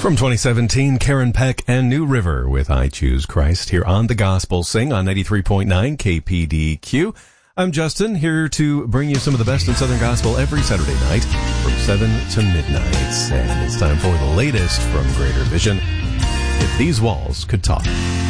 From 2017, Karen Peck and New River with I Choose Christ here on The Gospel Sing on 93.9 KPDQ. I'm Justin, here to bring you some of the best in Southern Gospel every Saturday night from 7 to midnight. And it's time for the latest from Greater Vision, If These Walls Could Talk.